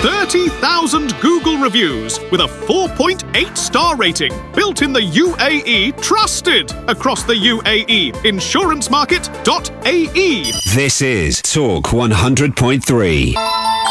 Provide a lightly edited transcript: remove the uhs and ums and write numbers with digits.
30,000 Google reviews with a 4.8-star rating. Built in the UAE, trusted across the UAE. Insurancemarket.ae. This is Talk 100.3.